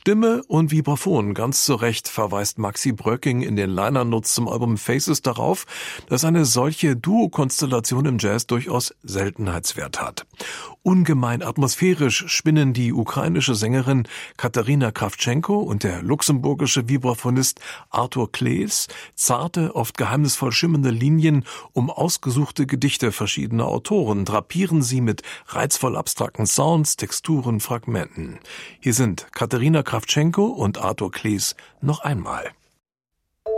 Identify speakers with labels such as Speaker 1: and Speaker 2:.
Speaker 1: Stimme und Vibraphon, ganz zu Recht verweist Maxi Bröcking in den Liner Notes zum Album Faces darauf, dass eine solche Duo-Konstellation im Jazz durchaus Seltenheitswert hat. Ungemein atmosphärisch spinnen die ukrainische Sängerin Katarina Krawtschenko und der luxemburgische Vibraphonist Arthur Klees zarte, oft geheimnisvoll schimmernde Linien um ausgesuchte Gedichte verschiedener Autoren, drapieren sie mit reizvoll abstrakten Sounds, Texturen, Fragmenten. Hier sind Katarina Krawtschenko und Arthur Klees noch einmal.